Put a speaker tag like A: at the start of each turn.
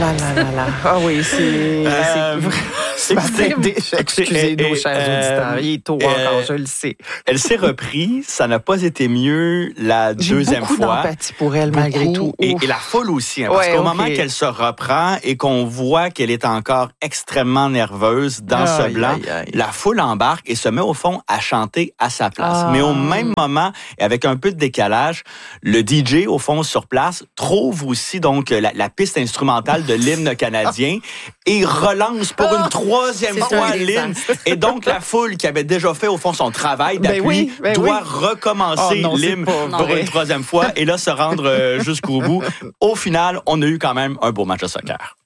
A: là là là là. Ah oui, excusez nos chers auditeurs. Il est tôt encore, je le sais.
B: Elle s'est reprise. Ça n'a pas été mieux la deuxième fois.
A: J'ai beaucoup d'empathie pour elle, malgré tout.
B: Et la foule aussi. Parce qu'au moment qu'elle se reprend et qu'on voit qu'elle est encore extrêmement nerveuse dans ce blanc, la foule embarque et se met au fond à chanter à sa place. Mais au même moment, et avec un peu de décalage, le DJ, au fond, sur place, trouve aussi donc la piste instrumentale de l'hymne canadien et relance pour une troisième fois l'hymne. Et donc, la foule qui avait déjà fait, au fond, son travail d'appui doit recommencer l'hymne pour une troisième fois et là, se rendre jusqu'au bout. Au final, on a eu quand même un beau match de soccer.